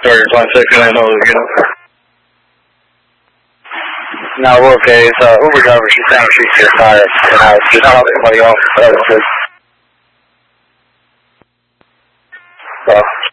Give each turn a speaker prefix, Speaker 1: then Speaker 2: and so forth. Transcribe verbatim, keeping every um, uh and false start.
Speaker 1: Sorry, one second, I know, you know. No, we're okay. It's uh, Uber driver. She's saying she's your car. And I just dropped anybody off. So,